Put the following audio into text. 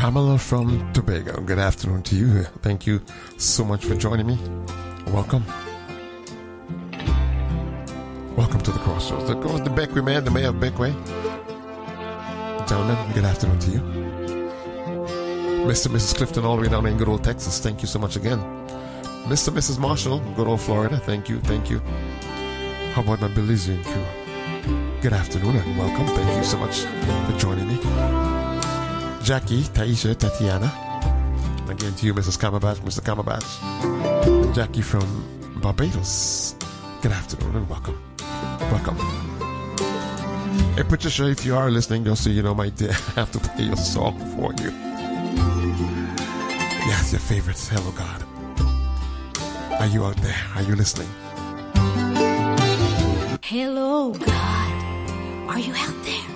Pamela from Tobago. Good afternoon to you. Thank you so much for joining me. Welcome. Welcome to the Crossroads. There goes the Beckway man, the mayor of Beckway. Gentlemen, good afternoon to you. Mr. and Mrs. Clifton, all the way down in good old Texas. Thank you so much again. Mr. and Mrs. Marshall, good old Florida. Thank you. How about my Belizean crew? Good afternoon and welcome. Thank you so much for joining me. Jackie, Taisha, Tatiana. Again to you, Mrs. Cumberbatch, Mr. Cumberbatch. Jackie from Barbados. Good afternoon and welcome. Welcome. Hey, Patricia, if you are listening, just so you know, my dear, I have to play your song for you. Yes, your favorites. Hello, God. Are you out there? Are you listening? Hello, God. Are you out there?